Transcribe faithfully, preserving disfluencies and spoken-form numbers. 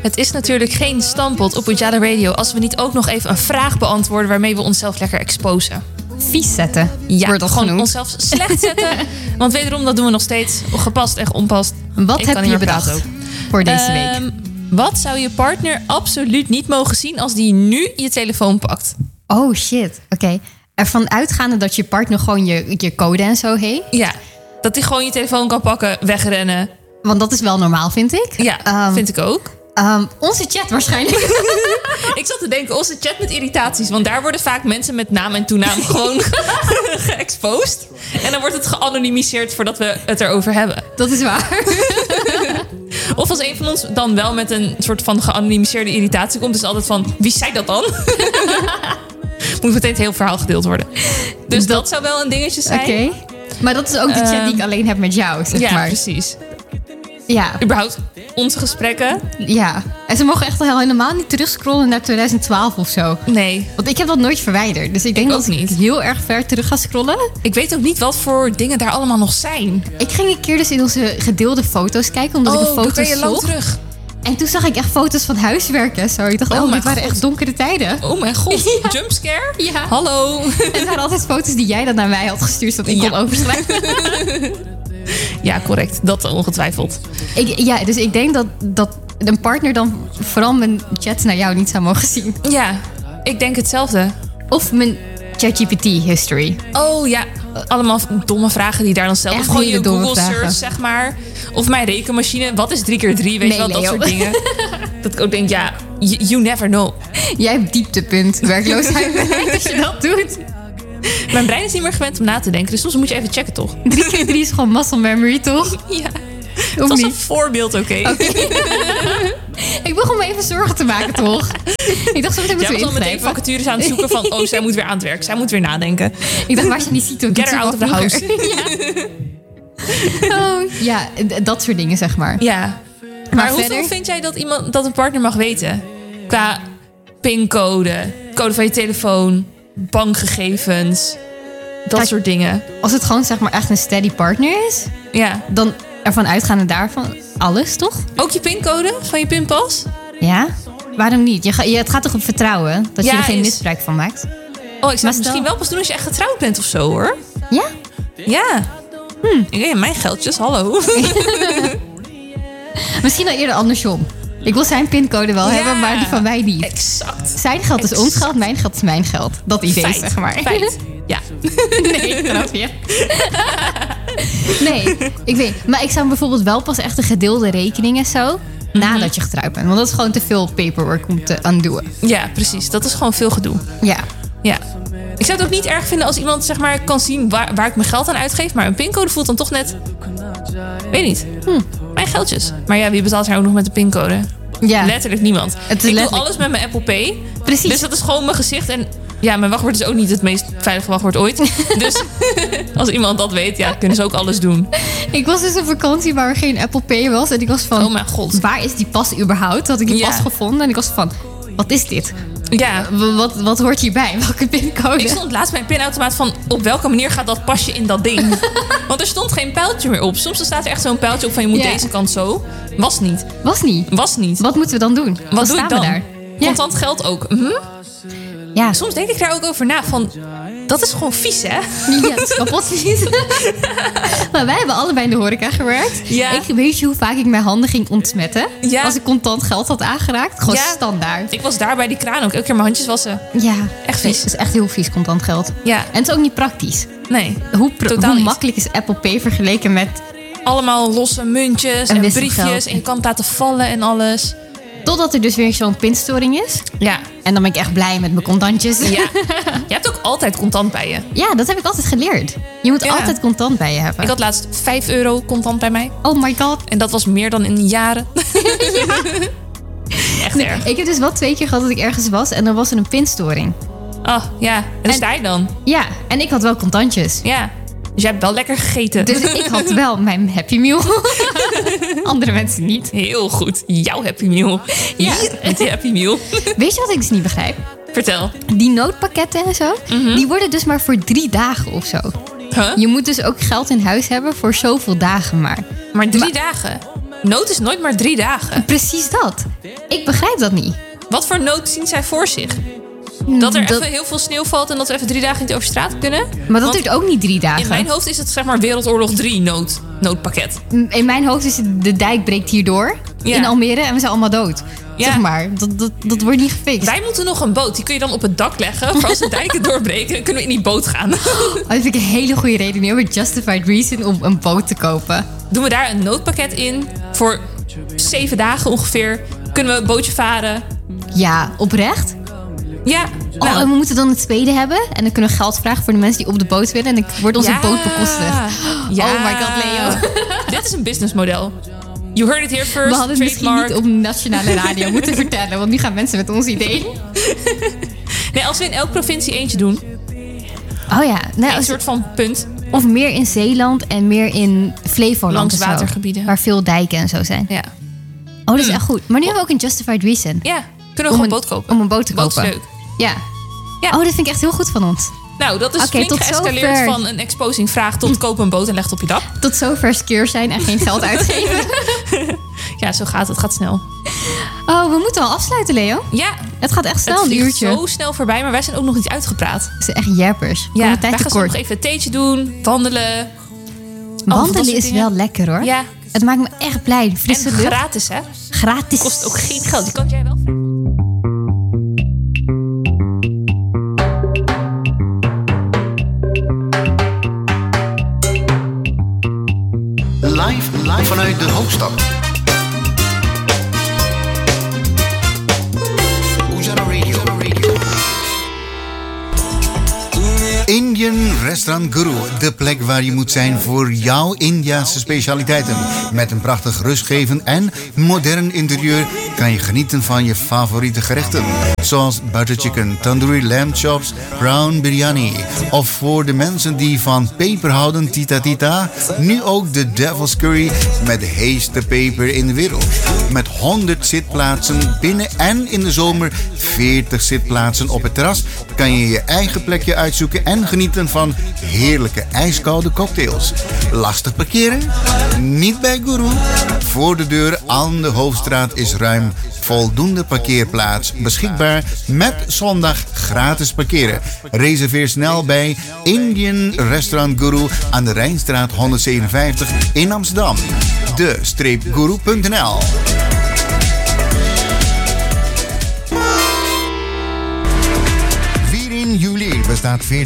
Het is natuurlijk geen stamppot op Ujala Radio als we niet ook nog even een vraag beantwoorden waarmee we onszelf lekker exposen. Vies zetten. Ja, wordt dat gewoon genoemd. onszelf slecht zetten. Want wederom, dat doen we nog steeds. Gepast en onpast. Wat Ik heb kan je niet meer bedacht praten voor deze Ehm, week? Wat zou je partner absoluut niet mogen zien als die nu je telefoon pakt? Oh shit, oké. Ervan uitgaande dat je partner gewoon je, je code en zo heeft. Ja, dat hij gewoon je telefoon kan pakken, wegrennen. Want dat is wel normaal, vind ik. Ja, Ehm, vind ik ook. ehm, onze chat waarschijnlijk. Ik zat te denken, onze chat met irritaties. Want daar worden vaak mensen met naam en toenaam gewoon geëxposed. En dan wordt het geanonimiseerd voordat we het erover hebben. Dat is waar. Of als een van ons dan wel met een soort van geanonimiseerde irritatie komt, is het altijd van, wie zei dat dan? Moet meteen het hele verhaal gedeeld worden. Dus dat, dat zou wel een dingetje zijn. Oké. Maar dat is ook de chat Ehm, die ik alleen heb met jou, zeg Ja, maar. precies. Ja, Überhaupt onze gesprekken. ja. En ze mogen echt al helemaal niet terugscrollen naar twintig twaalf of zo. Nee. Want ik heb dat nooit verwijderd. Dus ik denk Ik dat ook ik niet. heel erg ver terug ga scrollen. Ik weet ook niet wat voor dingen daar allemaal nog zijn. Ik ging een keer dus in onze gedeelde foto's kijken, omdat ik een Oh, dan foto ben je lang zocht. terug. En toen zag ik echt foto's van huiswerk en zo. Ik dacht, Oh oh, mijn dit waren God. echt donkere tijden. Oh mijn god, Ja. jumpscare? Ja. Hallo. En het waren altijd foto's die jij dan naar mij had gestuurd, zodat ik Ja. kon overschrijven. Ja, correct. Dat ongetwijfeld. Ik, ja, dus ik denk dat, dat een partner dan vooral mijn chats naar jou niet zou mogen zien. Ja, ik denk hetzelfde. Of mijn ChatGPT history. Oh ja, allemaal domme vragen die daar dan stelt. Echt Of gewoon hele je domme Google vragen. search, zeg maar. Of mijn rekenmachine. Wat is drie keer drie? Weet Nee, je wel, dat Leo. soort dingen. Dat ik ook denk, ja, you, you never know. Jij hebt dieptepunt werkloosheid als je dat doet. Mijn brein is niet meer gewend om na te denken. Dus soms moet je even checken, toch? Drie keer drie is gewoon muscle memory, toch? Ja. Of Dat was een niet? voorbeeld, oké? Ik wil gewoon even zorgen te maken, toch? Ik dacht, zo meteen Jij moeten we was al meteen ingrijpen. vacatures aan het zoeken van... oh, zij moet weer aan het werk. Zij moet weer nadenken. Ik dacht, waar je niet ziet, Get her out of the house. Oh, ja, d- dat soort dingen, zeg maar. Ja. Maar, Maar hoeveel verder? vind jij dat, iemand, dat een partner mag weten? Qua pincode, code van je telefoon, bankgegevens, dat Kijk, soort dingen. Als het gewoon, zeg maar, echt een steady partner is, Ja. dan ervan uitgaande daarvan alles, toch? Ook je pincode van je pinpas? Ja. Waarom niet? Je ga, je, het gaat toch om vertrouwen? Dat je Ja, er geen is- misbruik van maakt? Oh, ik zou Maar het stel- misschien wel pas doen als je echt getrouwd bent of zo, hoor. Ja? Ja. Hm. Ja, mijn geldjes, hallo. Misschien al eerder andersom. Ik wil zijn pincode wel Ja. hebben, maar die van mij niet. Exact. Zijn geld is ons Exact. geld, mijn geld is mijn geld. Dat idee, Feit. zeg maar. Feit. Ja. Nee, grapje. Nee, ik weet. Maar ik zou bijvoorbeeld wel pas echt een gedeelde rekening en zo... nadat je getrouwd bent. Want dat is gewoon te veel paperwork om te undoen. Ja, precies. Dat is gewoon veel gedoe. Ja. Ja. Ik zou het ook niet erg vinden als iemand zeg maar kan zien waar, waar ik mijn geld aan uitgeef. Maar een pincode voelt dan toch net... Weet niet. Hm. Mijn geldjes. Maar ja, wie betaalt er ook nog met een pincode? Ja. Letterlijk niemand. Het is ik doe letterlijk- alles met mijn Apple Pay. Precies. Dus dat is gewoon mijn gezicht. En ja, mijn wachtwoord is ook niet het meest veilige wachtwoord ooit. Dus als iemand dat weet, ja, kunnen ze ook alles doen. Ik was dus op vakantie waar er geen Apple Pay was. En ik was van, Oh mijn god. waar is die pas überhaupt? Toen had ik die Ja. pas gevonden. En ik was van, wat is dit? Ja. W- Wat, wat hoort hierbij? Welke pincode? Ik stond laatst bij een pinautomaat van... op welke manier gaat dat pasje in dat ding? Want er stond geen pijltje meer op. Soms staat er echt zo'n pijltje op van... je moet Ja. deze kant zo. Was niet. Was niet. Was niet. Wat moeten we dan doen? Wat doe staan ik dan? we daar? Ja. Contant geld ook. Hm? Ja. Soms denk ik daar ook over na van... dat is gewoon vies, hè? Ja, het is kapot vies. Maar wij hebben allebei in de horeca gewerkt. Ja. Ik weet je hoe vaak ik mijn handen ging ontsmetten? Ja. Als ik contant geld had aangeraakt. Gewoon Ja. standaard. Ik was daar bij die kraan ook. Elke keer mijn handjes wassen. Ja. Echt vies. Het is echt heel vies, contant geld. Ja. En het is ook niet praktisch. Nee. Hoe, pro- Totaal hoe niet. makkelijk is Apple Pay vergeleken met... Allemaal losse muntjes En en, wisselgeld. briefjes. En je kan het laten vallen en alles. Totdat er dus weer zo'n pinstoring is. Ja. En dan ben ik echt blij met mijn contantjes. Ja. Je hebt ook altijd contant bij je. Ja, dat heb ik altijd geleerd. Je moet Ja. altijd contant bij je hebben. Ik had laatst vijf euro contant bij mij. Oh my god. En dat was meer dan in jaren. Echt erg. Ik heb dus wel twee keer gehad dat ik ergens was en dan was er een pinstoring. Oh, ja. En daar En- sta je dan. Ja, en ik had wel contantjes. Ja. Dus jij hebt wel lekker gegeten. Dus ik had wel mijn Happy Meal. Andere mensen niet. Heel goed. Jouw Happy Meal. Ja. Hier met je Happy Meal. Weet je wat ik dus niet begrijp? Vertel. Die noodpakketten en zo, die worden dus maar voor drie dagen of zo. Huh? Je moet dus ook geld in huis hebben voor zoveel dagen maar. Maar drie dagen. Nood is nooit maar drie dagen. Precies dat. Ik begrijp dat niet. Wat voor nood zien zij voor zich? Dat er dat... even heel veel sneeuw valt en dat we even drie dagen niet over straat kunnen? Maar dat Want duurt ook niet drie dagen. In mijn hoofd is het zeg maar Wereldoorlog drie nood, noodpakket. In mijn hoofd is het de dijk breekt hierdoor ja. in Almere en we zijn allemaal dood. Ja. Zeg maar, dat, dat, dat wordt niet gefixt. Wij moeten nog een boot. Die kun je dan op het dak leggen. Voor als de dijken doorbreken, dan kunnen we in die boot gaan. Oh, dat vind ik een hele goede reden. Nu hebben we justified reason om een boot te kopen. Doen we daar een noodpakket in. Voor zeven dagen ongeveer. Kunnen we een bootje varen. Ja, oprecht? Ja. Nou. Oh, en we moeten dan het tweede hebben. En dan kunnen we geld vragen voor de mensen die op de boot willen. En dan wordt onze ja. boot bekostigd. Ja. Oh my god, Leo. Dit is een businessmodel. You heard it here first. We hadden het misschien niet op nationale radio moeten vertellen. Want nu gaan mensen met ons idee. Nee, als we in elke provincie eentje doen. Oh ja. Nou, een soort van punt. Of meer in Zeeland en meer in Flevoland. Langs watergebieden. Waar veel dijken en zo zijn. Ja. Oh, dat is echt goed. Maar nu hebben we ook een justified reason. Ja, kunnen we gewoon een boot kopen. Om een boot te boot kopen. Is leuk. Ja. ja. Oh, dat vind ik echt heel goed van ons. Nou, dat is okay, flink geëscaleerd zover. Van een exposing vraag tot koop een boot en leg het op je dak. Tot zover skeer zijn en geen geld uitgeven. Ja, zo gaat het. Het gaat snel. Oh, we moeten al afsluiten, Leo. Ja. Het gaat echt snel, een uurtje. Het zo snel voorbij, maar wij zijn ook nog niet uitgepraat. Het zijn echt jappers. Ja, wij gaan zo nog even een theetje doen, wandelen. Wandelen is wel lekker, hoor. Ja. Het maakt me echt blij. Frisse lucht. Gratis, hè? Gratis. Kost ook geen geld. Die kan jij wel. Live, live vanuit de hoofdstad. Ujara Radio. Indian Restaurant Guru, de plek waar je moet zijn voor jouw Indiase specialiteiten. Met een prachtig rustgevend en modern interieur kan je genieten van je favoriete gerechten. Zoals butter chicken, tandoori lamb chops, brown biryani. Of voor de mensen die van peper houden, tita tita, nu ook de devil's curry met de heetste peper in de wereld. Met honderd zitplaatsen binnen en in de zomer veertig zitplaatsen op het terras kan je je eigen plekje uitzoeken en genieten van heerlijke ijskoude cocktails. Lastig parkeren? Niet bij Guru. Voor de deur aan de Hoofdstraat is ruim voldoende parkeerplaats beschikbaar met zondag gratis parkeren. Reserveer snel bij Indian Restaurant Guru aan de Rijnstraat honderdzevenenvijftig in Amsterdam. de guru punt n l. vier juli bestaat veertig